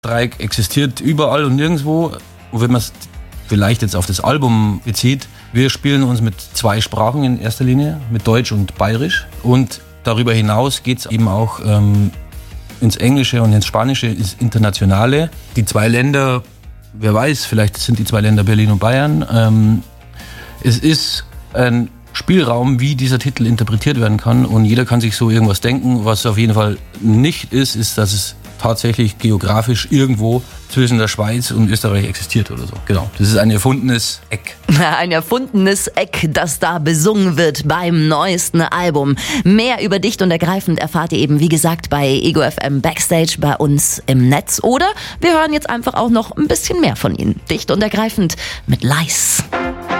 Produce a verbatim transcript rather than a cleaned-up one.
Dreieck existiert überall und nirgendwo. Und wenn man es vielleicht jetzt auf das Album bezieht, wir spielen uns mit zwei Sprachen in erster Linie, mit Deutsch und Bayerisch. Und darüber hinaus geht es eben auch ähm, ins Englische und ins Spanische, ins Internationale. Die zwei Länder, wer weiß, vielleicht sind die zwei Länder Berlin und Bayern. Ähm, es ist ein Spielraum, wie dieser Titel interpretiert werden kann. Und jeder kann sich so irgendwas denken. Was auf jeden Fall nicht ist, ist, dass es tatsächlich geografisch irgendwo zwischen der Schweiz und Österreich existiert oder so. Genau, das ist ein erfundenes Eck. Ein erfundenes Eck, das da besungen wird beim neuesten Album. Mehr über Dicht und Ergreifend erfahrt ihr eben, wie gesagt, bei Ego F M Backstage bei uns im Netz. Oder wir hören jetzt einfach auch noch ein bisschen mehr von ihnen. Dicht und Ergreifend mit Leis.